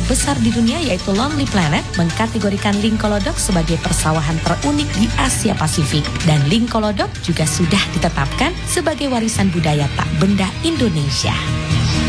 terbesar di dunia yaitu Lonely Planet mengkategorikan Lingkolodok sebagai persawahan terunik di Asia Pasifik. Dan Lingkolodok juga sudah ditetapkan sebagai warisan budaya tak benda Indonesia.